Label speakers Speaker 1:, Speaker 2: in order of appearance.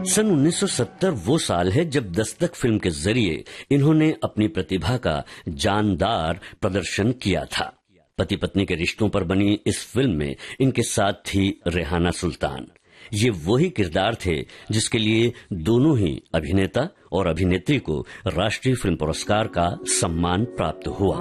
Speaker 1: सन 1970 वो साल है जब दस्तक फिल्म के जरिए इन्होंने अपनी प्रतिभा का जानदार प्रदर्शन किया था। पति पत्नी के रिश्तों पर बनी इस फिल्म में इनके साथ थी रेहाना सुल्तान। ये वही किरदार थे जिसके लिए दोनों ही अभिनेता और अभिनेत्री को राष्ट्रीय फिल्म पुरस्कार का सम्मान प्राप्त हुआ।